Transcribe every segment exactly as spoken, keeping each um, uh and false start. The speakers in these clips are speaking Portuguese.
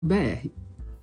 B R.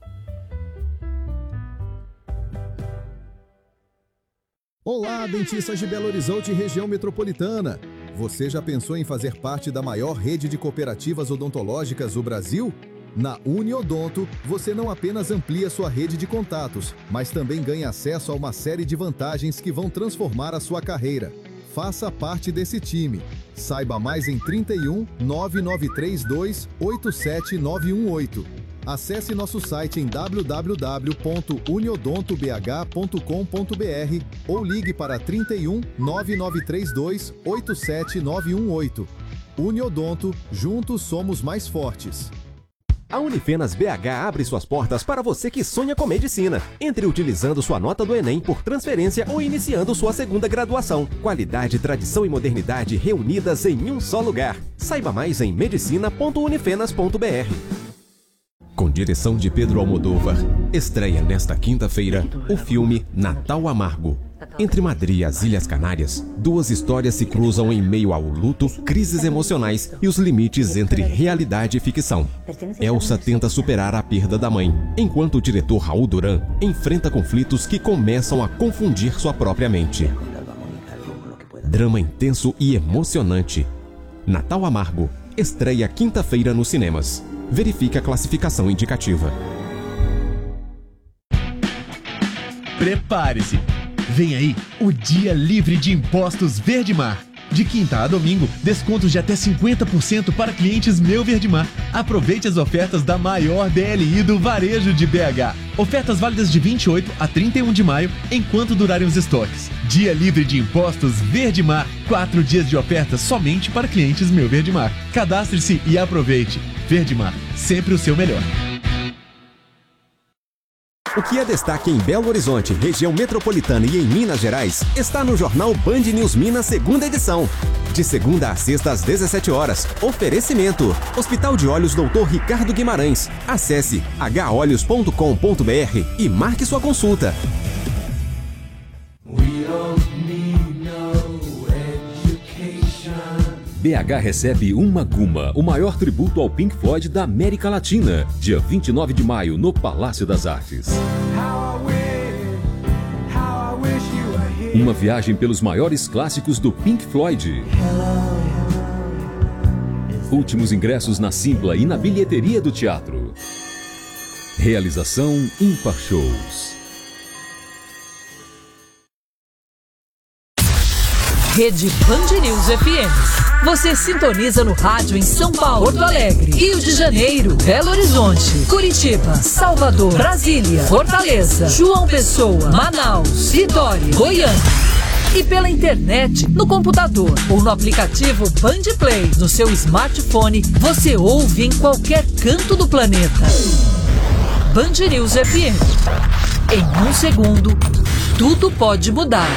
Olá, dentistas de Belo Horizonte e região metropolitana. Você já pensou em fazer parte da maior rede de cooperativas odontológicas do Brasil? Na Uniodonto, você não apenas amplia sua rede de contatos, mas também ganha acesso a uma série de vantagens que vão transformar a sua carreira. Faça parte desse time. Saiba mais em trinta e um, nove nove três dois, oito sete nove um oito. Acesse nosso site em w w w ponto uniodonto b h ponto com ponto b r ou ligue para trinta e um, nove nove três dois, oito sete nove um oito. Uniodonto, juntos somos mais fortes. A Unifenas B H abre suas portas para você que sonha com medicina. Entre utilizando sua nota do Enem por transferência ou iniciando sua segunda graduação. Qualidade, tradição e modernidade reunidas em um só lugar. Saiba mais em medicina ponto unifenas ponto b r. Com direção de Pedro Almodóvar, estreia nesta quinta-feira o filme Natal Amargo. Entre Madrid e as Ilhas Canárias, duas histórias se cruzam em meio ao luto, crises emocionais e os limites entre realidade e ficção. Elsa tenta superar a perda da mãe, enquanto o diretor Raul Duran enfrenta conflitos que começam a confundir sua própria mente. Drama intenso e emocionante. Natal Amargo estreia quinta-feira nos cinemas. Verifique a classificação indicativa. Prepare-se! Vem aí o Dia Livre de Impostos Verdemar. De quinta a domingo, descontos de até cinquenta por cento para clientes Meu Verdemar. Aproveite as ofertas da maior D L I do varejo de B H. Ofertas válidas de vinte e oito a trinta e um de maio, enquanto durarem os estoques. Dia Livre de Impostos Verdemar. Quatro dias de ofertas somente para clientes Meu Verdemar. Cadastre-se e aproveite. Verdemar, sempre o seu melhor. O que é destaque em Belo Horizonte, região metropolitana e em Minas Gerais, está no jornal Band News Minas, segunda edição. De segunda a sexta às dezessete horas. Oferecimento: Hospital de Olhos doutor Ricardo Guimarães. Acesse h olhos ponto com ponto b r e marque sua consulta. B H recebe Uma Guma, o maior tributo ao Pink Floyd da América Latina, dia vinte e nove de maio, no Palácio das Artes. Uma viagem pelos maiores clássicos do Pink Floyd. Últimos ingressos na Simpla e na bilheteria do teatro. Realização Ímpar Shows. Rede Band News F M. Você sintoniza no rádio em São Paulo, Porto Alegre, Rio de Janeiro, Belo Horizonte, Curitiba, Salvador, Brasília, Fortaleza, João Pessoa, Manaus, Vitória, Goiânia. E pela internet, no computador ou no aplicativo Band Play, no seu smartphone, você ouve em qualquer canto do planeta. Band News F M. Em um segundo, tudo pode mudar.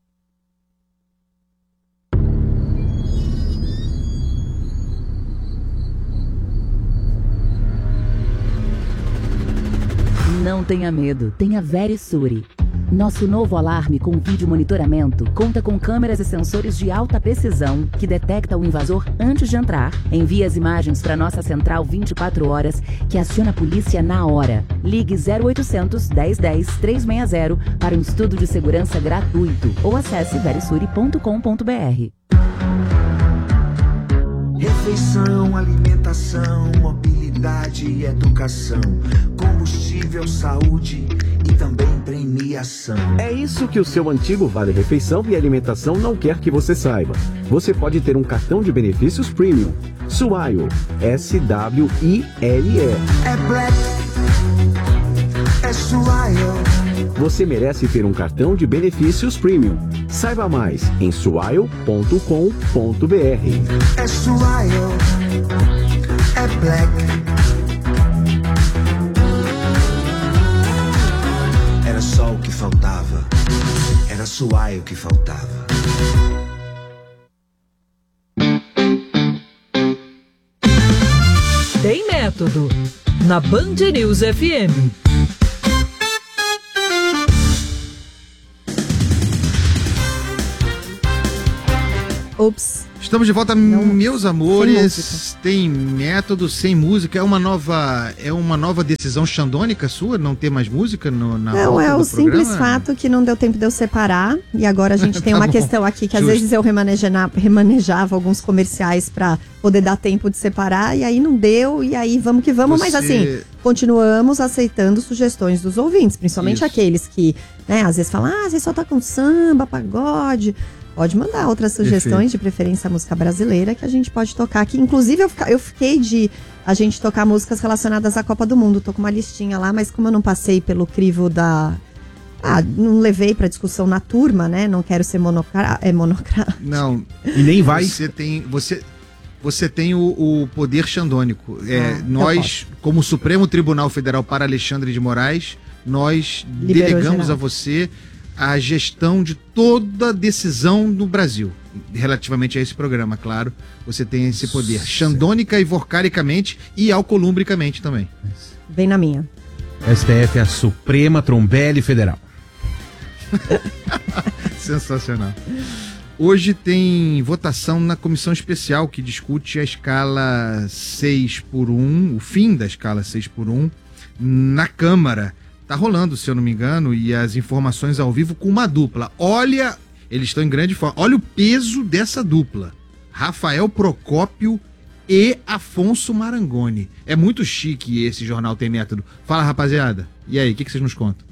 Não tenha medo, tenha Verisure. Nosso novo alarme com vídeo monitoramento conta com câmeras e sensores de alta precisão que detecta o invasor antes de entrar, envia as imagens para nossa central vinte e quatro horas, que aciona a polícia na hora. Ligue zero oitocentos, dez dez, trezentos e sessenta para um estudo de segurança gratuito ou acesse verisure ponto com ponto b r. Refeição, alimentação, mobilidade e educação, combustível, saúde e também premiação. É isso que o seu antigo Vale Refeição e Alimentação não quer que você saiba. Você pode ter um cartão de benefícios Premium. Swile, S W I L E. É Black, é Swile. Você merece ter um cartão de benefícios Premium. Saiba mais em swile ponto com ponto b r. É Swile, é Black. Era só o que faltava. Era Swile que faltava. Tem método na Band News F M. Ops, Estamos de volta, não, meus amores. Tem método sem música. É uma nova, é uma nova decisão xandônica sua não ter mais música no, na Não, é o simples programa? fato que não deu tempo de eu separar. E agora a gente tem tá uma bom. questão aqui que Justo. às vezes eu remanejava, remanejava alguns comerciais para poder dar tempo de separar. E aí não deu. E aí vamos que vamos. Você... Mas assim, continuamos aceitando sugestões dos ouvintes. Principalmente Isso. aqueles que, né, às vezes falam, ah, você só tá com samba, pagode... Pode mandar outras sugestões, Perfeito. de preferência a música brasileira, que a gente pode tocar aqui. Inclusive, eu, eu fiquei de a gente tocar músicas relacionadas à Copa do Mundo. Tô com uma listinha lá, mas como eu não passei pelo crivo da... Ah, não levei pra discussão na turma, né? Não quero ser monocra... é monocrático. Não. E nem vai. Você tem... Você... Você tem o, o poder xandônico. É, ah, nós, como Supremo Tribunal Federal para Alexandre de Moraes, nós Liberou delegamos geral. a você... a gestão de toda decisão no Brasil, relativamente a esse programa, claro, você tem esse poder, xandônica e vorcaricamente e alcolumbricamente também. Bem na minha. S T F é a Suprema Trombele Federal. Sensacional. Hoje tem votação na comissão especial que discute a escala seis por um, o fim da escala seis por um, na Câmara. Tá rolando, se eu não me engano, e as informações ao vivo com uma dupla. Olha, eles estão em grande forma. Olha o peso dessa dupla. Rafael Procópio e Afonso Marangoni. É muito chique esse Jornal Tem Método. Fala, rapaziada. E aí, o que, que vocês nos contam?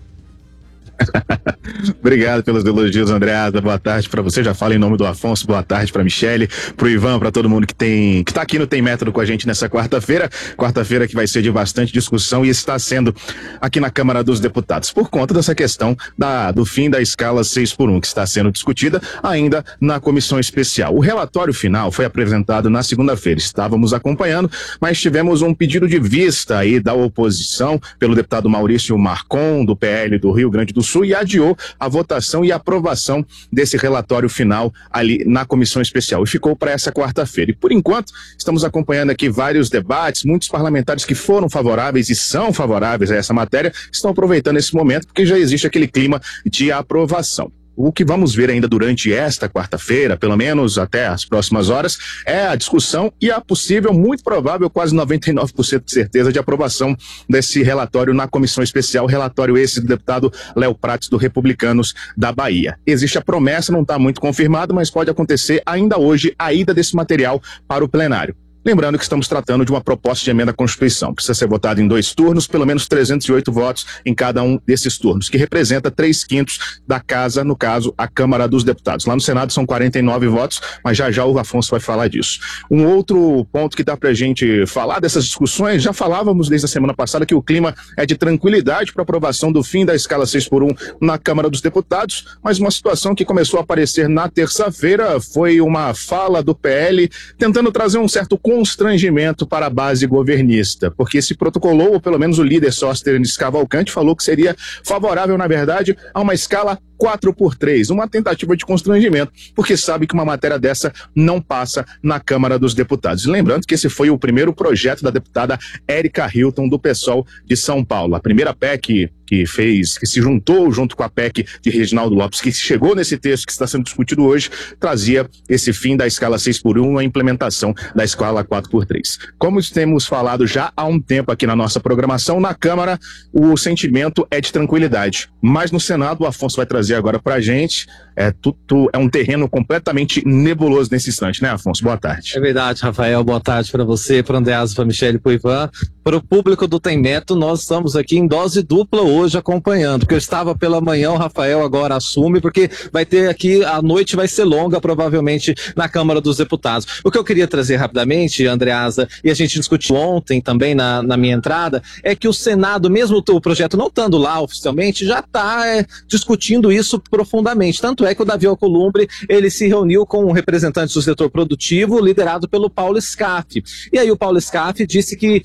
Obrigado pelos elogios, Andreasa. Boa tarde para você. Já falo em nome do Afonso. Boa tarde para Michele, pro Ivan, para todo mundo que tem que tá aqui no Tem Método com a gente nessa quarta-feira. Quarta-feira que vai ser de bastante discussão e está sendo aqui na Câmara dos Deputados por conta dessa questão da, do fim da escala seis por um que está sendo discutida ainda na comissão especial. O relatório final foi apresentado na segunda-feira. Estávamos acompanhando, mas tivemos um pedido de vista aí da oposição pelo deputado Maurício Marcon, do P L do Rio Grande do Sul, e adiou a votação e aprovação desse relatório final ali na comissão especial e ficou para essa quarta-feira. E por enquanto estamos acompanhando aqui vários debates, muitos parlamentares que foram favoráveis e são favoráveis a essa matéria estão aproveitando esse momento porque já existe aquele clima de aprovação. O que vamos ver ainda durante esta quarta-feira, pelo menos até as próximas horas, é a discussão e a possível, muito provável, quase noventa e nove por cento de certeza de aprovação desse relatório na comissão especial, relatório esse do deputado Léo Prates, do Republicanos da Bahia. Existe a promessa, não está muito confirmado, mas pode acontecer ainda hoje a ida desse material para o plenário. Lembrando que estamos tratando de uma proposta de emenda à Constituição. Precisa ser votada em dois turnos, pelo menos trezentos e oito votos em cada um desses turnos, que representa três quintos da casa, no caso, a Câmara dos Deputados. Lá no Senado são quarenta e nove votos, mas já já o Afonso vai falar disso. Um outro ponto que dá pra gente falar dessas discussões, já falávamos desde a semana passada que o clima é de tranquilidade para aprovação do fim da escala seis por um na Câmara dos Deputados, mas uma situação que começou a aparecer na terça-feira foi uma fala do P L tentando trazer um certo constrangimento para a base governista, porque se protocolou, ou pelo menos o líder Sóstenes Cavalcante falou que seria favorável, na verdade, a uma escala quatro por três, uma tentativa de constrangimento, porque sabe que uma matéria dessa não passa na Câmara dos Deputados. Lembrando que esse foi o primeiro projeto da deputada Érica Hilton, do PSOL de São Paulo. A primeira P E C que fez, que se juntou junto com a P E C de Reginaldo Lopes, que chegou nesse texto que está sendo discutido hoje, trazia esse fim da escala seis por um, a implementação da escala quatro por três. Como temos falado já há um tempo aqui na nossa programação, na Câmara o sentimento é de tranquilidade, mas no Senado o Afonso vai trazer agora pra gente, é, tudo, é um terreno completamente nebuloso nesse instante, né, Afonso? Boa tarde. É verdade, Rafael, boa tarde para você, para o Andreasa, para a Michele, para o Ivan, para o público do Tem Método. Nós estamos aqui em dose dupla hoje acompanhando, porque eu estava pela manhã, o Rafael agora assume, porque vai ter aqui, a noite vai ser longa, provavelmente, na Câmara dos Deputados. O que eu queria trazer rapidamente, Andreasa, e a gente discutiu ontem também na, na minha entrada, é que o Senado, mesmo o projeto não estando lá oficialmente, já está é, discutindo isso profundamente. Tanto é que o Davi Alcolumbre, ele se reuniu com representantes do setor produtivo, liderado pelo Paulo Scaff. E aí o Paulo Scaff disse que esse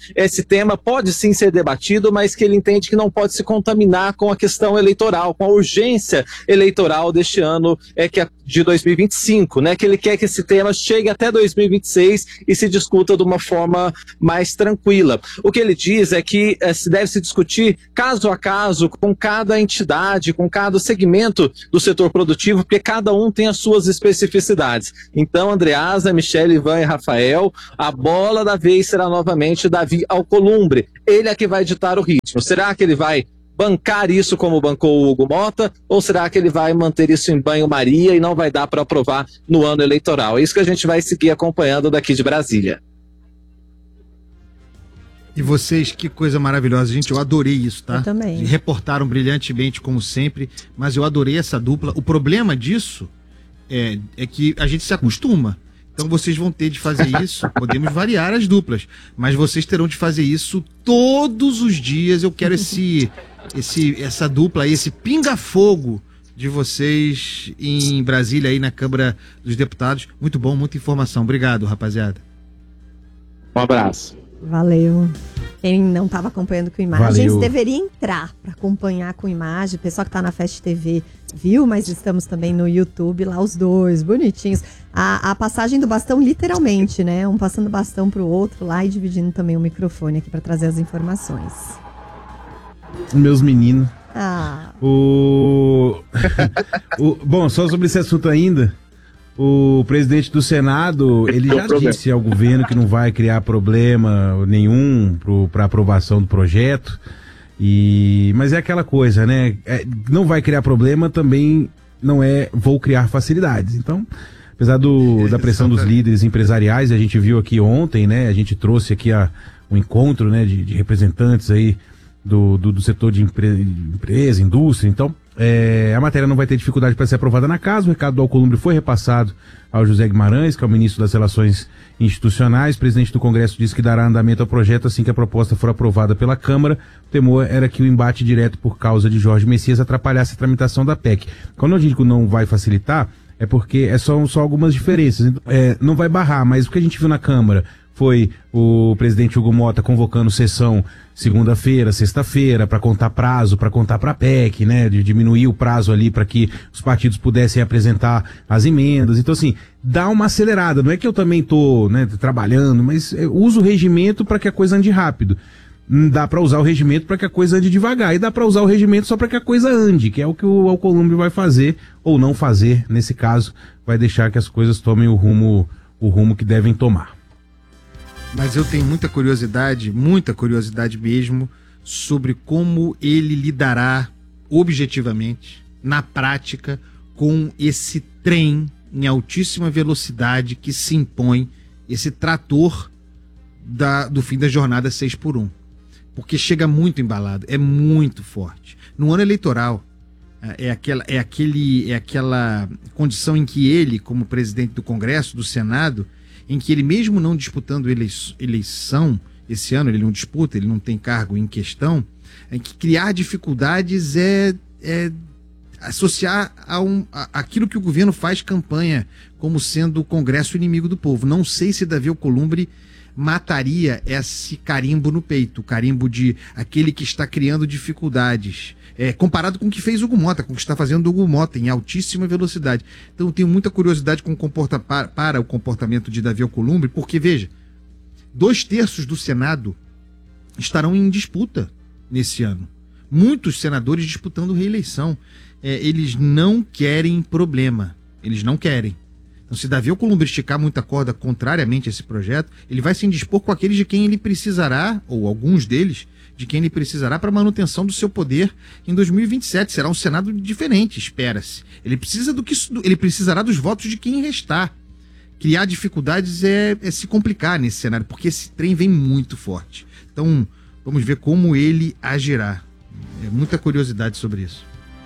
tema pode sim ser debatido, mas que ele entende que não pode se contaminar com a questão eleitoral, com a urgência eleitoral deste ano, é que é de dois mil e vinte e cinco, né? Que ele quer que esse tema chegue até dois mil e vinte e seis e se discuta de uma forma mais tranquila. O que ele diz é que é, se deve se discutir caso a caso, com cada entidade, com cada segmento do setor produtivo, porque cada um tem as suas especificidades. Então, Andreasa, Michele, Ivan e Rafael, a bola da vez será novamente Davi Alcolumbre. Ele é que vai ditar o ritmo. Será que ele vai bancar isso como bancou o Hugo Mota, ou será que ele vai manter isso em banho-maria e não vai dar para aprovar no ano eleitoral? É isso que a gente vai seguir acompanhando daqui de Brasília. E vocês, que coisa maravilhosa, gente, eu adorei isso, tá? Eu também. Reportaram brilhantemente, como sempre, mas eu adorei essa dupla. O problema disso é, é que a gente se acostuma. Então vocês vão ter de fazer isso, podemos variar as duplas, mas vocês terão de fazer isso todos os dias. Eu quero esse, esse, essa dupla aí, esse pinga-fogo de vocês em Brasília, aí na Câmara dos Deputados. Muito bom, muita informação. Obrigado, rapaziada. Um abraço. Valeu. Quem não estava acompanhando com imagens Valeu. deveria entrar para acompanhar com imagem. O pessoal que está na Fast T V viu, mas estamos também no YouTube, lá os dois, bonitinhos. A, a passagem do bastão, literalmente, né? Um passando o bastão pro outro lá e dividindo também o microfone aqui para trazer as informações. Meus meninos. Ah. O... o... Bom, só sobre esse assunto ainda. O presidente do Senado, ele já disse ao governo que não vai criar problema nenhum para aprovação do projeto. E... Mas é aquela coisa, né? É, não vai criar problema também não é vou criar facilidades. Então, apesar do, da pressão dos líderes empresariais, a gente viu aqui ontem, né? A gente trouxe aqui a, um encontro, né, de, de representantes aí do, do, do setor de, empre, de empresa, indústria. Então, É, a matéria não vai ter dificuldade para ser aprovada na casa. O recado do Alcolumbre foi repassado ao José Guimarães, que é o ministro das Relações Institucionais. O presidente do Congresso disse que dará andamento ao projeto assim que a proposta for aprovada pela Câmara. O temor era que o embate direto por causa de Jorge Messias atrapalhasse a tramitação da P E C. Quando eu digo não vai facilitar, é porque é só, só algumas diferenças. É, não vai barrar, mas o que a gente viu na Câmara foi o presidente Hugo Mota convocando sessão segunda-feira, sexta-feira, para contar prazo, para contar para a P E C, né, de diminuir o prazo ali para que os partidos pudessem apresentar as emendas. Então, assim, dá uma acelerada. Não é que eu também tô, né, trabalhando, mas eu uso o regimento para que a coisa ande rápido. Dá para usar o regimento para que a coisa ande devagar, e dá para usar o regimento só para que a coisa ande, que é o que o Alcolumbre vai fazer ou não fazer. Nesse caso, vai deixar que as coisas tomem o rumo, o rumo que devem tomar. Mas eu tenho muita curiosidade, muita curiosidade mesmo, sobre como ele lidará objetivamente, na prática, com esse trem em altíssima velocidade que se impõe, esse trator da, do fim da jornada seis por um. Porque chega muito embalado, é muito forte. No ano eleitoral, é aquela, é, aquele, é aquela condição em que ele, como presidente do Congresso, do Senado, em que ele, mesmo não disputando eleição, esse ano ele não disputa, ele não tem cargo em questão, em que criar dificuldades é, é associar a, um, a aquilo que o governo faz campanha como sendo o Congresso inimigo do povo. Não sei se Davi Alcolumbre mataria esse carimbo no peito, o carimbo de aquele que está criando dificuldades, é, comparado com o que fez o Hugo Mota, com o que está fazendo o Hugo Mota em altíssima velocidade. Então eu tenho muita curiosidade com o comporta, para, para o comportamento de Davi Alcolumbre, porque, veja, dois terços do Senado estarão em disputa nesse ano. Muitos senadores disputando reeleição. É, eles não querem problema, eles não querem. Então, se Davi Alcolumbre esticar muita corda contrariamente a esse projeto, ele vai se indispor com aqueles de quem ele precisará, ou alguns deles, de quem ele precisará para a manutenção do seu poder em dois mil e vinte e sete. Será um Senado diferente, espera-se. Ele precisa do que ele precisará dos votos de quem restar. Criar dificuldades é, é se complicar nesse cenário, porque esse trem vem muito forte. Então, vamos ver como ele agirá. É muita curiosidade sobre isso.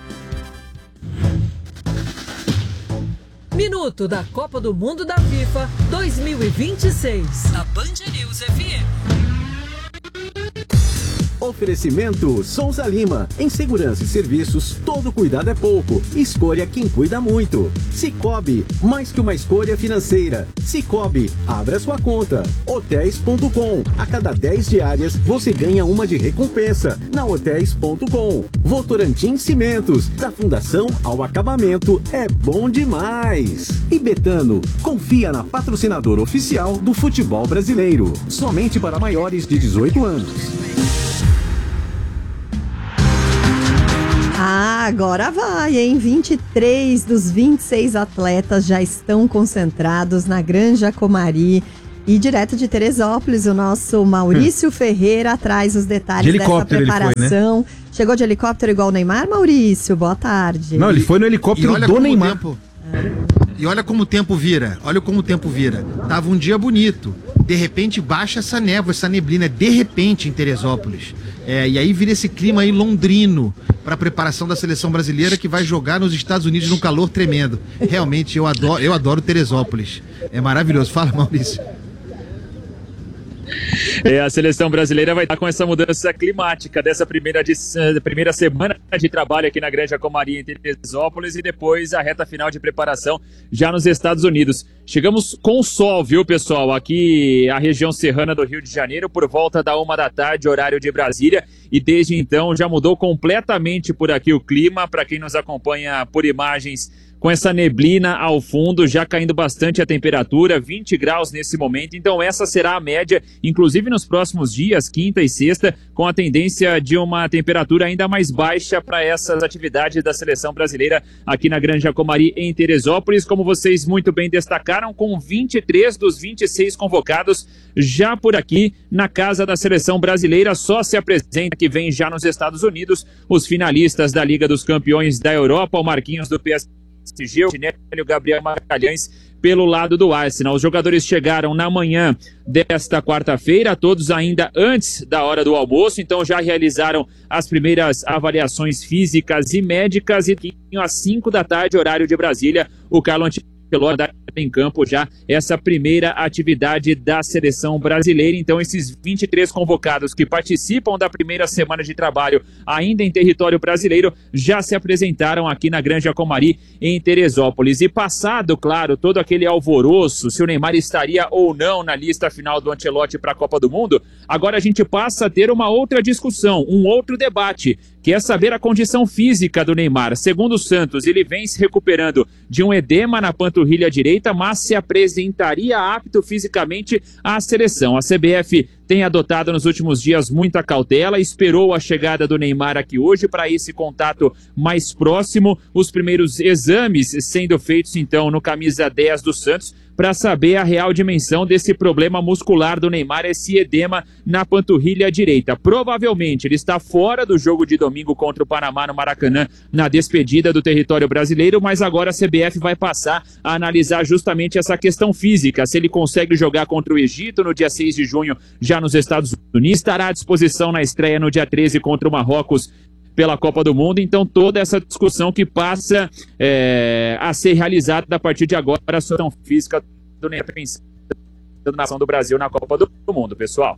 Minuto da Copa do Mundo da FIFA dois mil e vinte e seis. Na Band News F M. Oferecimento Souza Lima. Em segurança e serviços, todo cuidado é pouco. Escolha quem cuida muito. Cicobi, mais que uma escolha financeira. Cicobi, abra sua conta. Hotéis ponto com. A cada dez diárias, você ganha uma de recompensa. Na Hotéis ponto com. Votorantim Cimentos. Da fundação ao acabamento, é bom demais. E Betano, confia na patrocinadora oficial do futebol brasileiro. Somente para maiores de dezoito anos. Ah, agora vai, hein? vinte e três dos vinte e seis atletas já estão concentrados na Granja Comari. E direto de Teresópolis, o nosso Maurício hum. Ferreira traz os detalhes de dessa preparação. Foi, né? Chegou de helicóptero igual o Neymar, Maurício? Boa tarde. Não, ele foi no helicóptero do Neymar. Tempo... E olha como o tempo vira, olha como o tempo vira. Tava um dia bonito, de repente baixa essa névoa, essa neblina, de repente em Teresópolis. É, e aí vira esse clima aí londrino para a preparação da seleção brasileira que vai jogar nos Estados Unidos num calor tremendo. Realmente eu adoro, eu adoro Teresópolis. É maravilhoso. Fala, Maurício. É, a seleção brasileira vai estar com essa mudança climática dessa primeira, de, primeira semana de trabalho aqui na Granja Comari em Teresópolis e depois a reta final de preparação já nos Estados Unidos. Chegamos com sol, viu, pessoal? Aqui a região serrana do Rio de Janeiro por volta da uma da tarde, horário de Brasília, e desde então já mudou completamente por aqui o clima. Para quem nos acompanha por imagens, com essa neblina ao fundo, já caindo bastante a temperatura, vinte graus nesse momento, então essa será a média, inclusive nos próximos dias, quinta e sexta, com a tendência de uma temperatura ainda mais baixa para essas atividades da seleção brasileira aqui na Granja Comari em Teresópolis, como vocês muito bem destacaram, com vinte e três dos vinte e seis convocados já por aqui na casa da seleção brasileira. Só se apresenta que vem já nos Estados Unidos os finalistas da Liga dos Campeões da Europa, o Marquinhos do P S G, o Chinelo e o Gabriel Magalhães pelo lado do Arsenal. Os jogadores chegaram na manhã desta quarta-feira, todos ainda antes da hora do almoço, então já realizaram as primeiras avaliações físicas e médicas e às cinco da tarde, horário de Brasília, o Carlo Ancelotti em campo já essa primeira atividade da seleção brasileira. Então esses vinte e três convocados que participam da primeira semana de trabalho ainda em território brasileiro já se apresentaram aqui na Granja Comari em Teresópolis. E passado, claro, todo aquele alvoroço, se o Neymar estaria ou não na lista final do Ancelotti para a Copa do Mundo, agora a gente passa a ter uma outra discussão, um outro debate, que é saber a condição física do Neymar. Segundo o Santos, ele vem se recuperando de um edema na panturrilha direita, mas se apresentaria apto fisicamente à seleção. A C B F tem adotado nos últimos dias muita cautela, esperou a chegada do Neymar aqui hoje para esse contato mais próximo, os primeiros exames sendo feitos então no camisa dez do Santos, para saber a real dimensão desse problema muscular do Neymar, esse edema na panturrilha direita. Provavelmente ele está fora do jogo de domingo contra o Panamá no Maracanã, na despedida do território brasileiro, mas agora a C B F vai passar a analisar justamente essa questão física, se ele consegue jogar contra o Egito no dia seis de junho, já nos Estados Unidos, estará à disposição na estreia no dia treze contra o Marrocos pela Copa do Mundo. Então toda essa discussão que passa é, a ser realizada a partir de agora para a situação física do Neymar da nação do Brasil na Copa do Mundo, pessoal.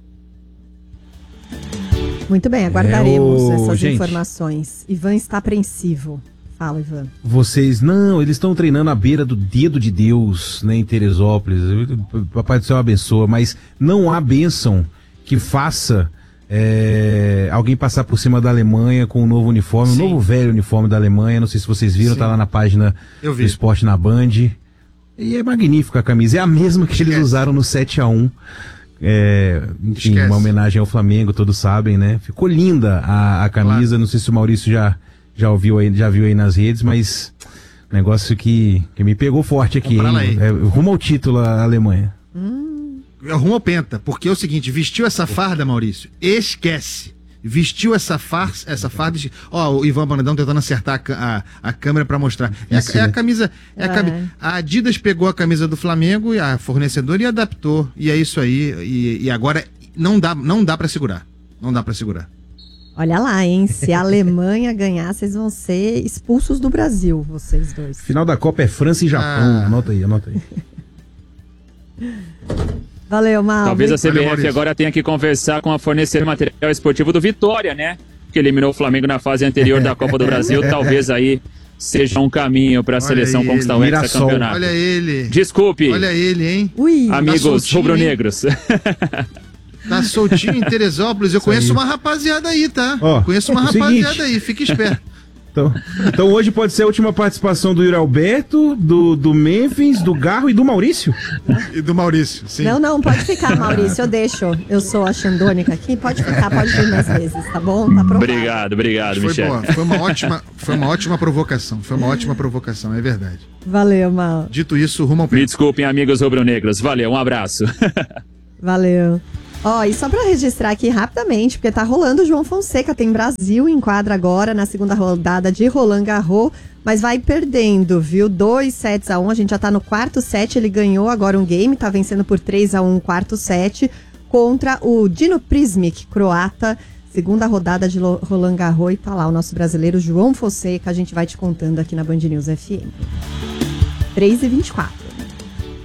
Muito bem, aguardaremos é, o... essas Gente, informações. Ivan está apreensivo. Fala, Ivan. Vocês, não, eles estão treinando à beira do dedo de Deus, né, em Teresópolis. Papai do Céu abençoa, mas não há bênção que faça É, alguém passar por cima da Alemanha com um novo uniforme, Sim. um novo velho uniforme da Alemanha. Não sei se vocês viram, Sim. tá lá na página do Esporte na Band. E é magnífica a camisa, é a mesma que Esquece. eles usaram no sete a um. É, enfim, Esquece. uma homenagem ao Flamengo, todos sabem, né? Ficou linda a, a camisa. Claro. Não sei se o Maurício já, já ouviu aí, já viu aí nas redes, mas negócio que, que me pegou forte aqui, hein? É, rumo ao título a Alemanha. Hum. Rumo ao penta, porque é o seguinte, vestiu essa farda, Maurício, esquece. Vestiu essa farsa, essa farda. Ó, oh, o Ivan Bonadão tentando acertar a, a, a câmera pra mostrar. É, Isso, a, é a camisa. É a, cami a Adidas pegou a camisa do Flamengo, e a fornecedora, e adaptou. E é isso aí. E, e agora não dá, não dá pra segurar. Não dá pra segurar. Olha lá, hein? Se a Alemanha ganhar, vocês vão ser expulsos do Brasil, vocês dois. Final da Copa é França e Japão. Ah. Anota aí, anota aí. Valeu, Mal. Talvez a C B F Valeu, agora tenha que conversar com a fornecer material esportivo do Vitória, né? Que eliminou o Flamengo na fase anterior da Copa do Brasil. Talvez aí seja um caminho para a seleção ele, conquistar o hexacampeonato. Olha ele. Desculpe. Olha ele, hein? Ui. Amigos Tá rubro-negros. Tá soltinho em Teresópolis. Eu Isso conheço aí. uma rapaziada aí, tá? Ó, conheço uma é o rapaziada seguinte. aí. Fica esperto. Então, então hoje pode ser a última participação do Yuri Alberto, do, do Memphis, do Garro e do Maurício? E do Maurício, sim. Não, não, pode ficar, Maurício, eu deixo. Eu sou a Xandônica aqui, pode ficar, pode vir mais vezes, tá bom? Tá provado. Obrigado, obrigado, Foi Michele. boa. Foi uma ótima, foi uma ótima provocação. Foi uma ótima provocação, é verdade. Valeu, Mal. Dito isso, rumo ao Me desculpem, amigos rubro-negros. Valeu, um abraço. Valeu. Ó, e só pra registrar aqui rapidamente, porque tá rolando o João Fonseca, tem Brasil em quadra agora na segunda rodada de Roland Garros, mas vai perdendo, viu? Dois sets a um, a gente já tá no quarto set, ele ganhou agora um game, tá vencendo por três a um quarto set, contra o Dino Prismic, croata, segunda rodada de Roland Garros, e tá lá o nosso brasileiro João Fonseca, a gente vai te contando aqui na Band News F M. três e vinte e quatro.